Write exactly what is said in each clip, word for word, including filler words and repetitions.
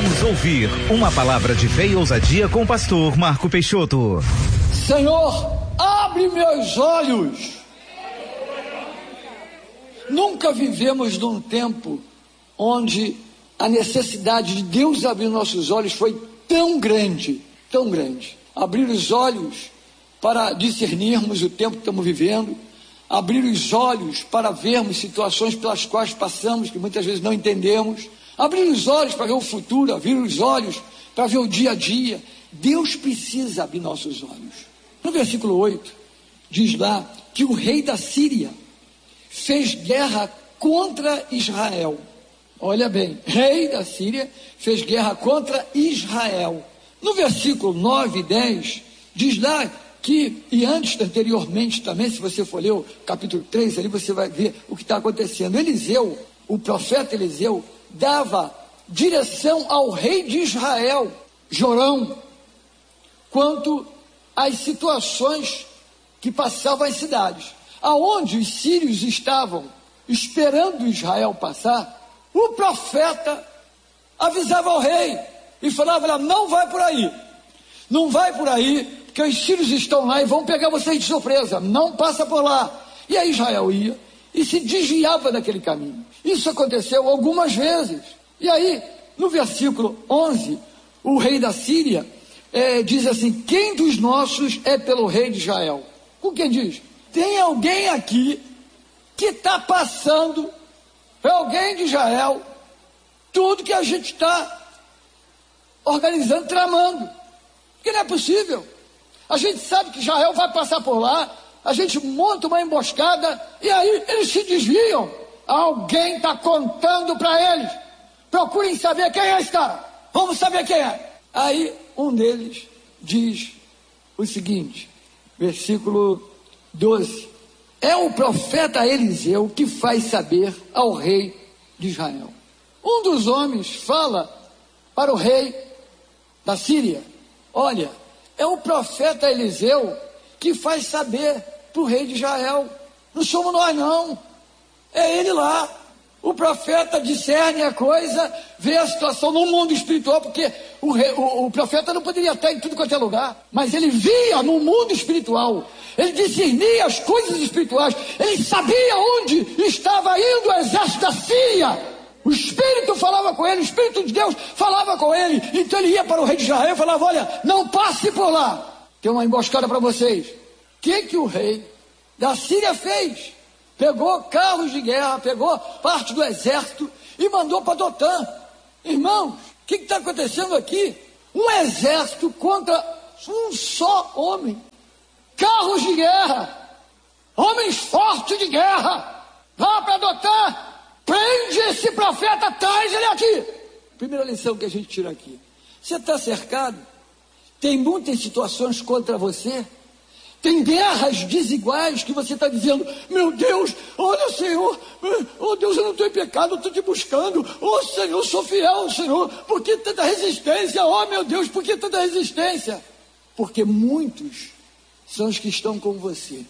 Vamos ouvir uma palavra de fé e ousadia com o pastor Marco Peixoto. Senhor, abre meus olhos. Nunca vivemos num tempo onde a necessidade de Deus abrir nossos olhos foi tão grande, tão grande. Abrir os olhos para discernirmos o tempo que estamos vivendo, abrir os olhos para vermos situações pelas quais passamos, que muitas vezes não entendemos, abrir os olhos para ver o futuro, abrir os olhos para ver o dia a dia. Deus precisa abrir nossos olhos. No versículo oito, diz lá que o rei da Síria fez guerra contra Israel. Olha bem, rei da Síria fez guerra contra Israel. No versículo nove e dez, diz lá que, e antes, anteriormente também, se você for ler o capítulo três, ali você vai ver o que está acontecendo. Eliseu, o profeta Eliseu, dava direção ao rei de Israel, Jorão, quanto às situações que passavam as cidades. Aonde os sírios estavam esperando Israel passar, o profeta avisava ao rei e falava: não vai por aí, não vai por aí, porque os sírios estão lá e vão pegar vocês de surpresa, não passa por lá. E aí Israel ia e se desviava daquele caminho. Isso aconteceu algumas vezes. E aí, no versículo onze, o rei da Síria é, diz assim: quem dos nossos é pelo rei de Israel? O que diz? Tem alguém aqui que está passando para alguém de Israel tudo que a gente está organizando, tramando. Porque não é possível. A gente sabe que Israel vai passar por lá, a gente monta uma emboscada e aí eles se desviam. Alguém está contando para eles. Procurem saber quem é esse cara. Vamos saber quem é. Aí um deles diz o seguinte, versículo doze: é o profeta Eliseu que faz saber ao rei de Israel. Um dos homens fala para o rei da Síria: olha, é o profeta Eliseu que faz saber para o rei de Israel. Não somos nós não, é ele lá. O profeta discerne a coisa, vê a situação no mundo espiritual, porque o, rei, o, o profeta não poderia estar em tudo quanto é lugar, mas ele via no mundo espiritual, ele discernia as coisas espirituais, ele sabia onde estava indo o exército da Síria. O Espírito falava com ele, o Espírito de Deus falava com ele, então ele ia para o rei de Israel e falava: olha, não passe por lá, tem uma emboscada para vocês. O que que o rei da Síria fez? Pegou carros de guerra, pegou parte do exército e mandou para Dotã. Irmãos, o que está acontecendo aqui? Um exército contra um só homem. Carros de guerra, homens fortes de guerra. Vá para Dotã, prende esse profeta, traz ele aqui. Primeira lição que a gente tira aqui: você está cercado, tem muitas situações contra você, tem guerras desiguais que você está dizendo: meu Deus, olha Senhor, oh Deus, eu não estou em pecado, eu estou te buscando, oh Senhor, eu sou fiel, Senhor, por que tanta resistência? Oh meu Deus, por que tanta resistência? Porque muitos são os que estão com você.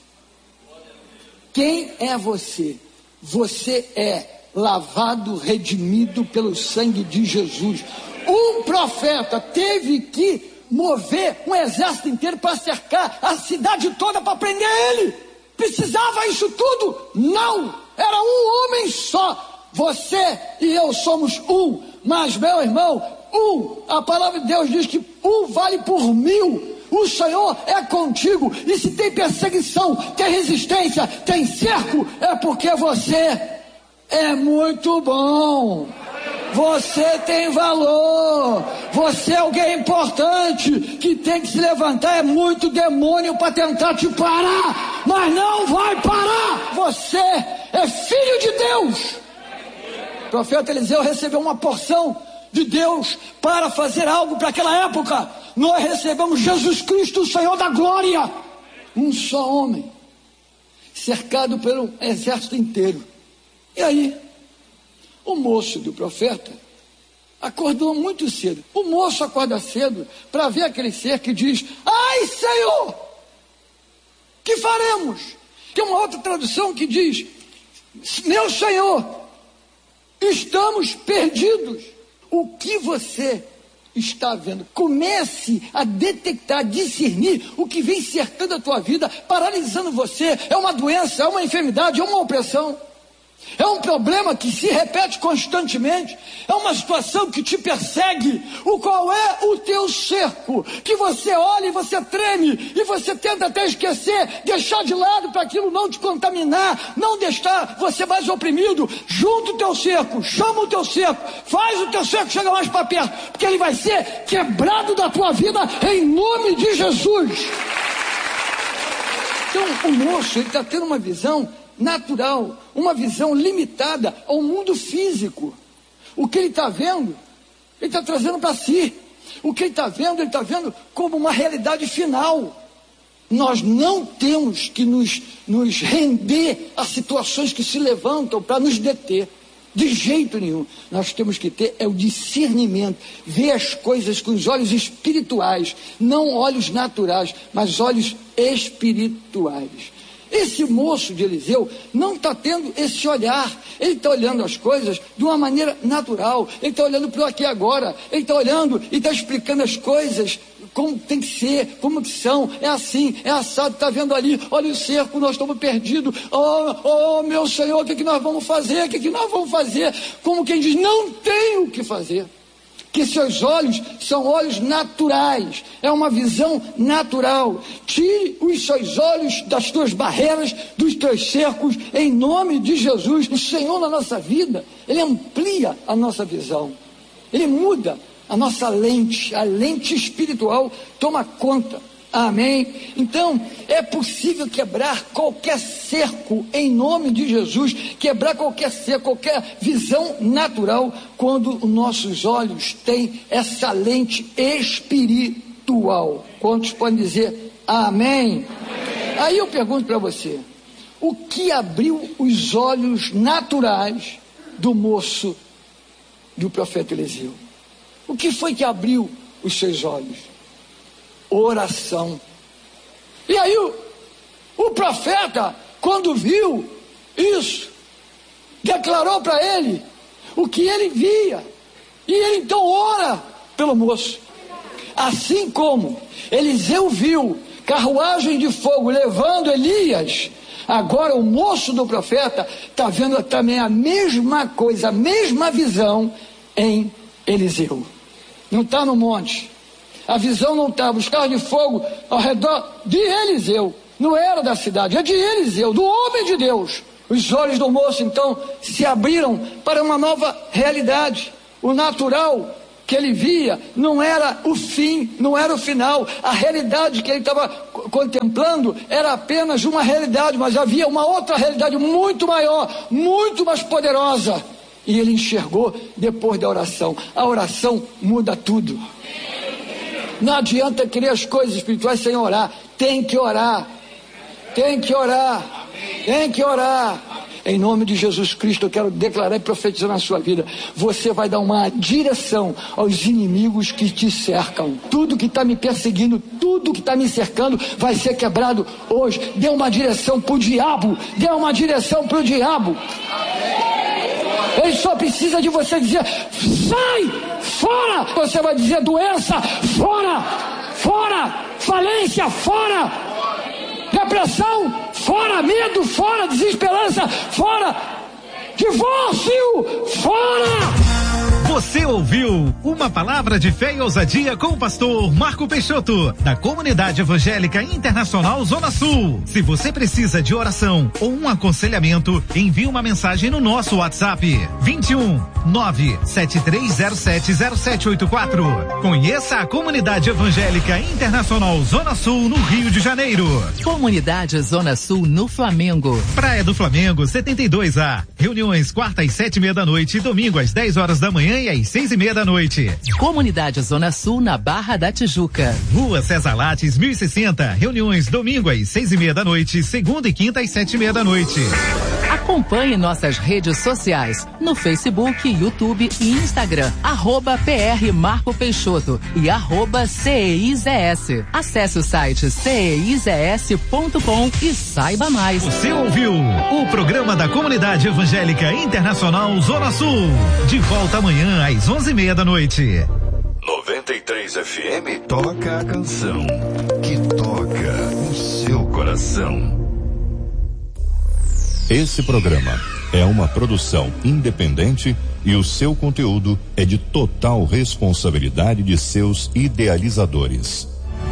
Quem é você? Você é lavado, redimido pelo sangue de Jesus. Um profeta teve que mover um exército inteiro para cercar a cidade toda para prender ele. Precisava isso tudo? Não, era um homem só. Você e eu somos um, mas meu irmão, um, a palavra de Deus diz que um vale por mil. O Senhor é contigo, e se tem perseguição, tem resistência, tem cerco, é porque você é muito bom. Você tem valor, você é alguém importante que tem que se levantar. É muito demônio para tentar te parar, mas não vai parar. Você é filho de Deus. O profeta Eliseu recebeu uma porção de Deus para fazer algo para aquela época. Nós recebemos Jesus Cristo, o Senhor da glória, um só homem, cercado pelo exército inteiro. E aí, o moço do profeta acordou muito cedo. O moço acorda cedo para ver aquele ser que diz: ai Senhor, que faremos? Tem uma outra tradução que diz: meu Senhor, estamos perdidos. o que você está vendo. Comece a detectar, discernir o que vem cercando a tua vida, paralisando você. É uma doença, é uma enfermidade, é uma opressão. É um problema que se repete constantemente. É uma situação que te persegue. O qual é o teu cerco? Que você olha e você treme. E você tenta até esquecer. Deixar de lado para aquilo não te contaminar. Não deixar você mais oprimido. Junta o teu cerco. Chama o teu cerco. Faz o teu cerco chegar mais para perto. Porque ele vai ser quebrado da tua vida em nome de Jesus. Então o moço, ele está tendo uma visão natural, uma visão limitada ao mundo físico. O que ele está vendo, ele está trazendo para si. O que ele está vendo, ele está vendo como uma realidade final. Nós não temos que nos, nos render a situações que se levantam para nos deter. De jeito nenhum. Nós temos que ter é o discernimento, ver as coisas com os olhos espirituais, não olhos naturais, mas olhos espirituais. Esse moço de Eliseu não está tendo esse olhar. Ele está olhando as coisas de uma maneira natural. Ele está olhando para o aqui e agora. Ele está olhando e está explicando as coisas como tem que ser, como que são. É assim, é assado. Está vendo ali, olha o cerco, nós estamos perdidos. Oh, oh meu Senhor, o que, que nós vamos fazer? O que, que nós vamos fazer? Como quem diz, não tem o que fazer. Que seus olhos são olhos naturais, é uma visão natural. Tire os seus olhos das tuas barreiras, dos teus cercos, em nome de Jesus. O Senhor na nossa vida, Ele amplia a nossa visão, Ele muda a nossa lente, a lente espiritual toma conta. Amém? Então, é possível quebrar qualquer cerco em nome de Jesus, quebrar qualquer cerco, qualquer visão natural, quando os nossos olhos têm essa lente espiritual. Quantos podem dizer amém? Amém. Aí eu pergunto para você, o que abriu os olhos naturais do moço do profeta Eliseu? O que foi que abriu os seus olhos? Oração. E aí o, o profeta, quando viu isso, declarou para ele o que ele via, e ele então ora pelo moço. Assim como Eliseu viu carruagem de fogo levando Elias, agora o moço do profeta está vendo também a mesma coisa, a mesma visão em Eliseu. Não está no monte. A visão não estava, os carros de fogo ao redor de Eliseu, não era da cidade, é de Eliseu, do homem de Deus. Os olhos do moço então se abriram para uma nova realidade. O natural que ele via não era o fim, não era o final. A realidade que ele estava contemplando era apenas uma realidade, mas havia uma outra realidade muito maior, muito mais poderosa. E ele enxergou depois da oração. A oração muda tudo. Não adianta querer as coisas espirituais sem orar. Tem que orar. Tem que orar. Tem que orar. Em nome de Jesus Cristo, eu quero declarar e profetizar na sua vida. Você vai dar uma direção aos inimigos que te cercam. Tudo que está me perseguindo, tudo que está me cercando, vai ser quebrado hoje. Dê uma direção para o diabo. Dê uma direção para o diabo. Ele só precisa de você dizer, sai, fora. Você vai dizer doença, fora, fora, falência, fora, depressão, fora, medo, fora, desesperança, fora, divórcio, fora. Você ouviu uma palavra de fé e ousadia com o pastor Marco Peixoto, da Comunidade Evangélica Internacional Zona Sul. Se você precisa de oração ou um aconselhamento, envie uma mensagem no nosso WhatsApp vinte e um, nove sete três zero sete zero sete oito quatro. Conheça a Comunidade Evangélica Internacional Zona Sul no Rio de Janeiro. Comunidade Zona Sul no Flamengo. Praia do Flamengo setenta e dois A. Reuniões quarta às sete e meia da noite e domingo às dez horas da manhã e às seis e meia da noite. Comunidade Zona Sul na Barra da Tijuca. Rua César Lattes mil e sessenta. Reuniões domingo às seis e meia da noite, segunda e quinta às sete e meia da noite. A Acompanhe nossas redes sociais no Facebook, YouTube e Instagram, arroba P R Marco Peixoto e arroba C E I Z S. Acesse o site C E I Z S ponto com e saiba mais. Você ouviu o programa da Comunidade Evangélica Internacional Zona Sul. De volta amanhã às onze e meia da noite. noventa e três F M toca a canção que toca o seu coração. Esse programa é uma produção independente e o seu conteúdo é de total responsabilidade de seus idealizadores.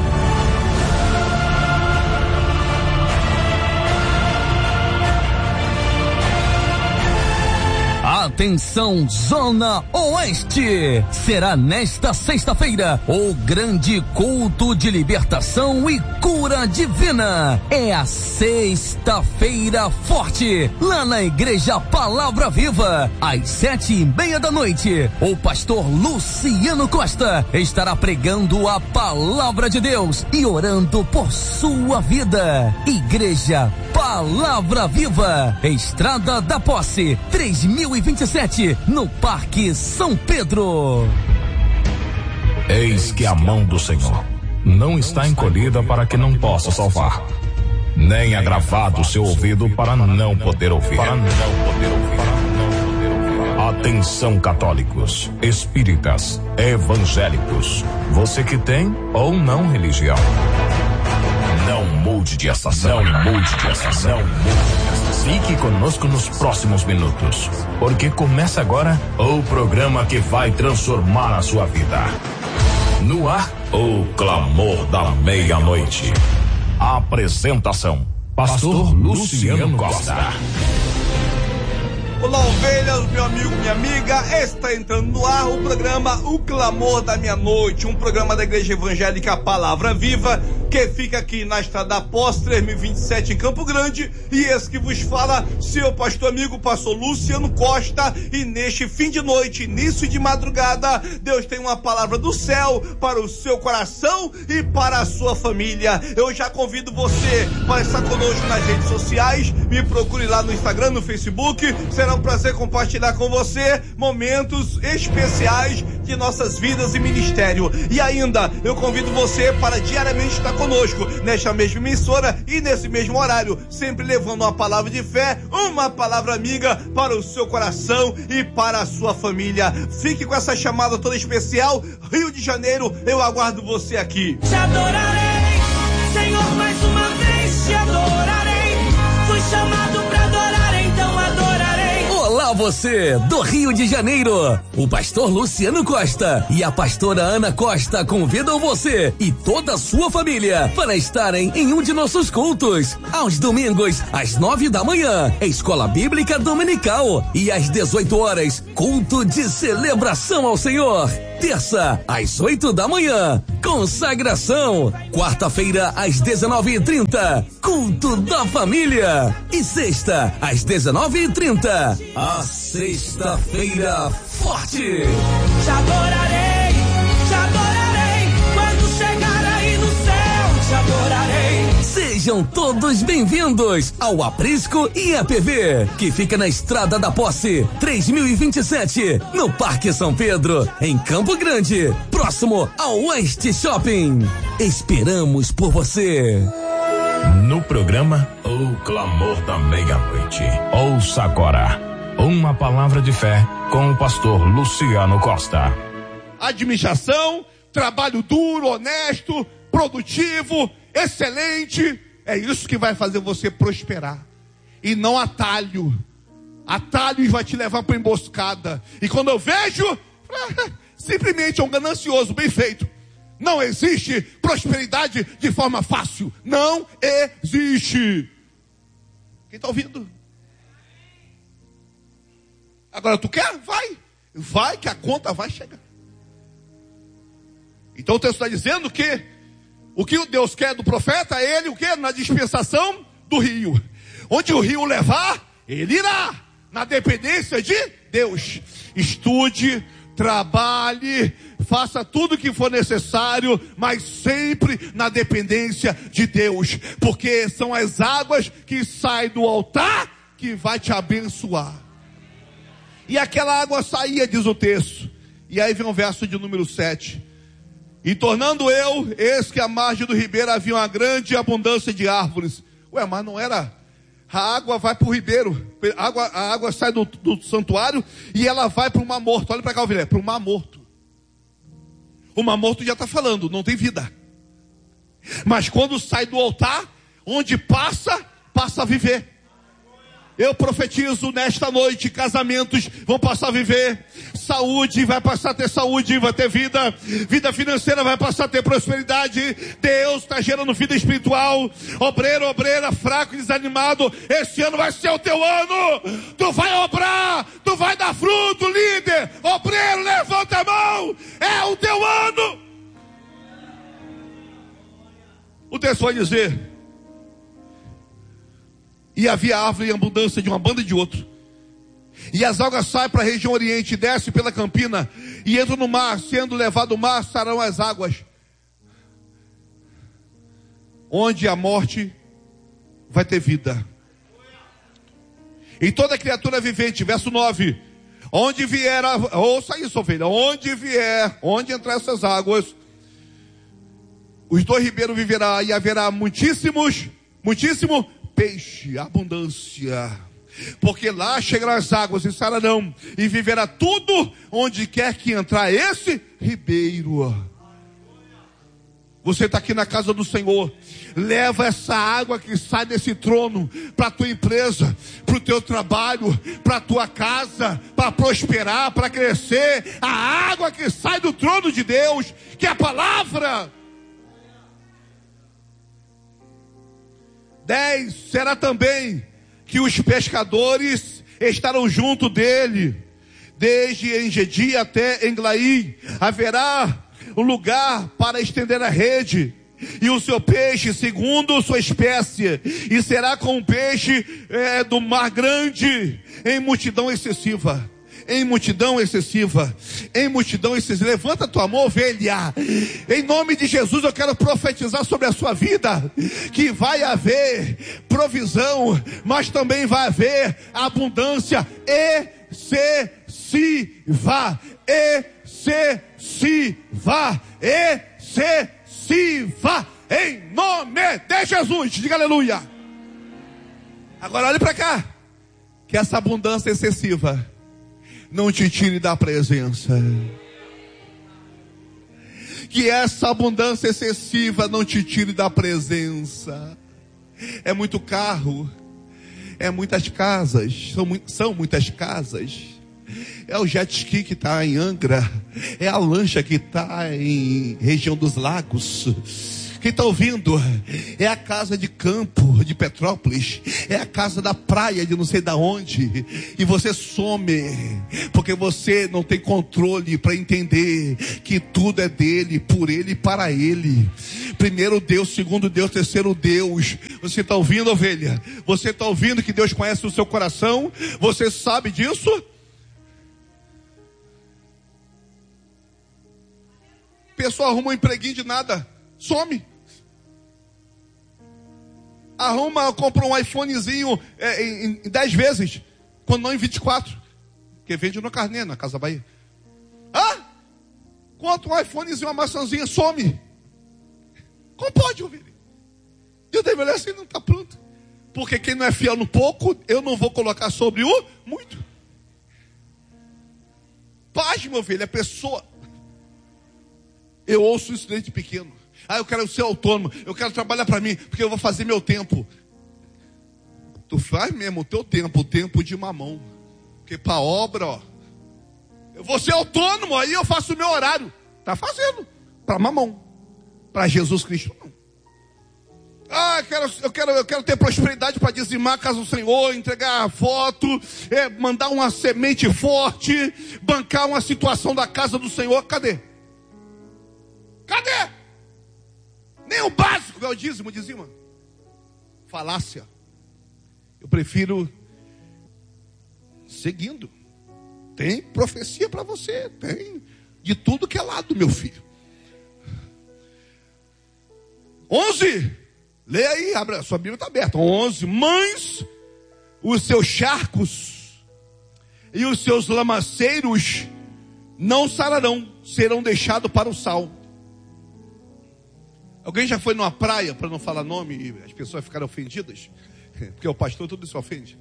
Atenção, Zona Oeste! Será nesta sexta-feira o grande culto de libertação e cura divina. É a Sexta-feira Forte, lá na Igreja Palavra Viva, às sete e meia da noite. O pastor Luciano Costa estará pregando a palavra de Deus e orando por sua vida. Igreja Palavra Viva, Estrada da Posse, três mil e vinte e sete, no Parque São Pedro. Eis que a mão do Senhor não está encolhida para que não possa salvar, nem agravado o seu ouvido para não poder ouvir. Para não poder ouvir. Para não poder ouvir. Atenção, católicos, espíritas, evangélicos, você que tem ou não religião. Não mude de estação, não mude de estação, não mude de estação. Fique conosco nos próximos minutos, porque começa agora o programa que vai transformar a sua vida. No ar, o clamor da meia-noite. Apresentação: Pastor Luciano Costa. Olá, ovelhas, meu amigo, minha amiga, está entrando no ar o programa O Clamor da Meia-Noite, um programa da Igreja Evangélica Palavra Viva, que fica aqui na Estrada da Posse, três mil e vinte e sete, em Campo Grande, e esse que vos fala, seu pastor amigo, pastor Luciano Costa, e neste fim de noite, início de madrugada, Deus tem uma palavra do céu para o seu coração e para a sua família. Eu já convido você para estar conosco nas redes sociais, me procure lá no Instagram, no Facebook, será um prazer compartilhar com você momentos especiais de nossas vidas e ministério. E ainda, eu convido você para diariamente estar conosco nesta mesma emissora e nesse mesmo horário, sempre levando uma palavra de fé, uma palavra amiga para o seu coração e para a sua família. Fique com essa chamada toda especial. Rio de Janeiro, eu aguardo você aqui. Te adorarei, Senhor, mais uma vez te adorarei. Fui chamado para adorar, então adorarei. Olá, você do Rio de Janeiro. O pastor Luciano Costa e a pastora Ana Costa convidam você e toda a sua família para estarem em um de nossos cultos. Aos domingos, às nove da manhã, Escola Bíblica Dominical, e às dezoito horas, culto de celebração ao Senhor. Terça, às oito da manhã, consagração. Quarta-feira, às dezenove e trinta, culto da família. E sexta, às dezenove e trinta, a Sexta-feira Forte. Te adorarei, te adorarei, quando chegar aí no céu, te adorarei. Sejam todos bem-vindos ao Aprisco I A P V, que fica na Estrada da Posse, três mil e vinte e sete, no Parque São Pedro, em Campo Grande, próximo ao West Shopping. Esperamos por você. No programa O Clamor da Meia-Noite, ouça agora uma palavra de fé com o pastor Luciano Costa. Administração, trabalho duro, honesto, produtivo, excelente, é isso que vai fazer você prosperar. E não atalho. Atalhos vai te levar para emboscada. E quando eu vejo, simplesmente é um ganancioso, bem feito. Não existe prosperidade de forma fácil. Não existe. Quem está ouvindo? Agora tu quer? Vai. Vai que a conta vai chegar. Então o texto está dizendo que o que Deus quer do profeta é ele o quê? Na dispensação do rio. Onde o rio levar, ele irá. Na dependência de Deus. Estude, trabalhe, faça tudo o que for necessário, mas sempre na dependência de Deus. Porque são as águas que saem do altar que vai te abençoar. E aquela água saía, diz o texto. E aí vem o verso de número sete. E tornando eu, eis que à margem do ribeiro havia uma grande abundância de árvores. Ué, mas não era... A água vai para o ribeiro. A água, a água sai do, do santuário e ela vai para o mar morto. Olha para cá, Ovelha, para o mar morto. O mar morto já está falando, não tem vida. Mas quando sai do altar, onde passa, passa a viver. Eu profetizo nesta noite, casamentos vão passar a viver, saúde vai passar a ter saúde, vai ter vida, vida financeira vai passar a ter prosperidade, Deus está gerando vida espiritual, obreiro, obreira, fraco, desanimado, esse ano vai ser o teu ano, tu vai obrar, tu vai dar fruto, líder, obreiro, levanta a mão, é o teu ano. O texto vai dizer... E havia árvore em abundância de uma banda e de outro. E as águas saem para a região oriente, descem pela campina e entram no mar. Sendo levado o mar, sarão as águas. Onde a morte vai ter vida. E toda criatura vivente, verso nove. Onde vier, a, ouça isso, ovelha. Onde vier, onde entrar essas águas, os dois ribeiros viverá e haverá muitíssimos, muitíssimo peixe, abundância, porque lá chegarão as águas e sararão, e viverá tudo onde quer que entrar esse ribeiro. Você está aqui na casa do Senhor, leva essa água que sai desse trono para a tua empresa, para o teu trabalho, para a tua casa, para prosperar, para crescer. A água que sai do trono de Deus, que é a palavra. Dez, será também que os pescadores estarão junto dele, desde Engedi até Englaí, haverá um lugar para estender a rede, e o seu peixe segundo sua espécie, e será com o peixe é, do mar grande, em multidão excessiva. Em multidão excessiva, em multidão excessiva. Levanta tua mão, ovelha. Em nome de Jesus eu quero profetizar sobre a sua vida, que vai haver provisão, mas também vai haver abundância excessiva, excessiva, excessiva, em nome de Jesus. Diga aleluia. Agora olhe para cá, que essa abundância excessiva não te tire da presença. Que essa abundância excessiva não te tire da presença. É muito carro, é muitas casas, são, são muitas casas. É o jet ski que está em Angra, é a lancha que está em região dos lagos. Quem está ouvindo? É a casa de campo de Petrópolis, é a casa da praia de não sei da onde, e você some, porque você não tem controle para entender que tudo é dele, por ele e para ele. Primeiro Deus, segundo Deus, terceiro Deus. Você está ouvindo, ovelha? Você está ouvindo que Deus conhece o seu coração? Você sabe disso? Pessoa arruma um empreguinho de nada, some. Arruma, compra um iPhonezinho é, em, em dez vezes, quando não em vinte e quatro, que vende no Carnê, na Casa Bahia. Ah, compra um iPhonezinho, uma maçãzinha, some. Como pode, ouvir? Deus deve olhar assim, não está pronto. Porque quem não é fiel no pouco, eu não vou colocar sobre o muito. Paz, meu filho, a pessoa... Eu ouço isso desde pequeno. Ah, eu quero ser autônomo, eu quero trabalhar para mim, porque eu vou fazer meu tempo. Tu faz mesmo o teu tempo, o tempo de mamão. Porque para obra, ó, eu vou ser autônomo, aí eu faço o meu horário. Tá fazendo, para mamão. Para Jesus Cristo, não. Ah, eu quero, eu quero, eu quero ter prosperidade para dizimar a casa do Senhor, entregar a foto, é, mandar uma semente forte, bancar uma situação da casa do Senhor. Cadê? Cadê? Nem o básico é o dízimo, dizima. Falácia. Eu prefiro seguindo. Tem profecia para você, tem de tudo que é lado, meu filho. onze. Leia aí, abre, a sua Bíblia está aberta. onze. Mães, os seus charcos e os seus lamaceiros não sararão, serão deixados para o sal. Alguém já foi numa praia, para não falar nome, e as pessoas ficaram ofendidas? Porque o pastor tudo se ofende.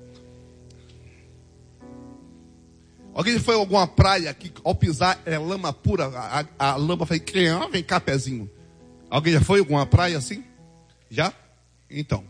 Alguém foi a alguma praia que ao pisar é lama pura, a, a lama faz, vem cá pezinho. Alguém já foi a alguma praia assim? Já? Então.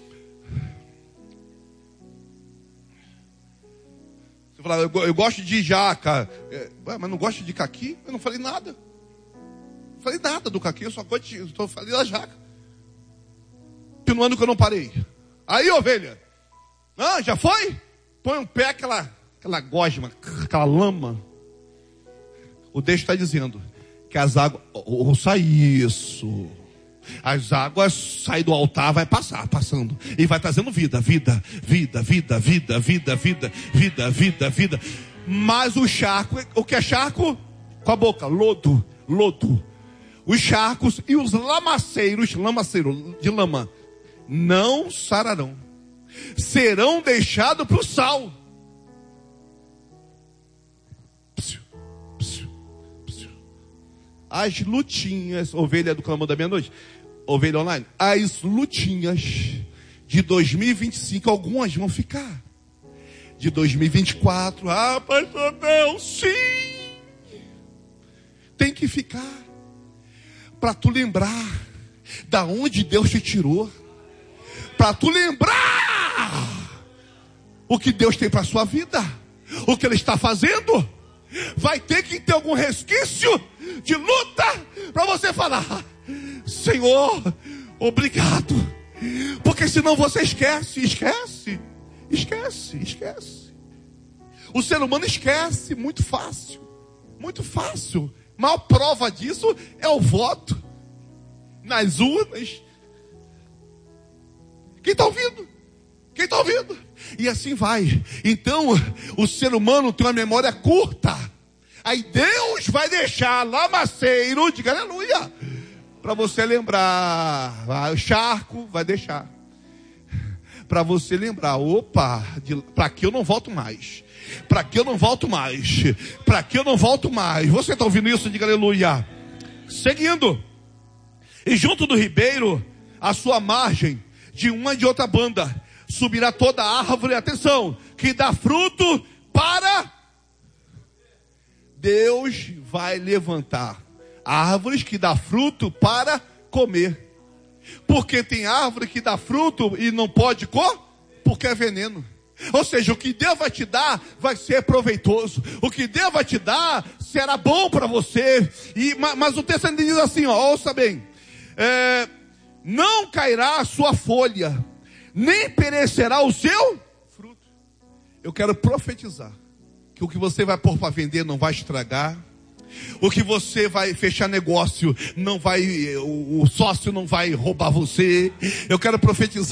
Você fala, eu, eu gosto de jaca, é, mas não gosto de caqui? Eu não falei nada. Não falei nada do caqui, eu só gosto de, eu falei da jaca. No ano que eu não parei. Aí, ovelha, ah, já foi? Põe um pé, aquela, aquela gosma, aquela lama. O texto está dizendo que as águas, ouça isso, as águas saem do altar, vai passar, passando, e vai trazendo vida, vida, vida, vida, vida, vida, vida, vida, vida, vida. Mas o charco, o que é charco? Com a boca, lodo, lodo. Os charcos e os lamaceiros, lamaceiro de lama, não sararão, serão deixados para o sal. As lutinhas, ovelha do clamor da meia-noite, ovelha online, as lutinhas de dois mil e vinte e cinco, algumas vão ficar. De dois mil e vinte e quatro, ah, pastor, não, sim, tem que ficar, para tu lembrar da onde Deus te tirou, para tu lembrar o que Deus tem para sua vida, o que Ele está fazendo. Vai ter que ter algum resquício de luta para você falar, Senhor, obrigado, porque senão você esquece, esquece, esquece, esquece. O ser humano esquece muito fácil, muito fácil. Maior prova disso é o voto nas urnas. Quem está ouvindo? Quem está ouvindo? E assim vai. Então, o ser humano tem uma memória curta. Aí Deus vai deixar lamaceiro, diga aleluia, para você lembrar. O charco vai deixar. Para você lembrar, opa, para que eu não volto mais. Para que eu não volto mais. Para que eu não volto mais. Você está ouvindo isso? Diga aleluia. Seguindo. E junto do ribeiro, à sua margem, de uma e de outra banda, subirá toda a árvore, atenção, que dá fruto para... Deus vai levantar árvores que dá fruto para comer. Porque tem árvore que dá fruto e não pode comer, porque é veneno. Ou seja, o que Deus vai te dar vai ser proveitoso. O que Deus vai te dar será bom para você. E, mas o texto ainda diz assim, ó, ouça bem. É, não cairá a sua folha, nem perecerá o seu fruto. Eu quero profetizar que o que você vai pôr para vender não vai estragar. O que você vai fechar negócio não vai, o, o sócio não vai roubar você. Eu quero profetizar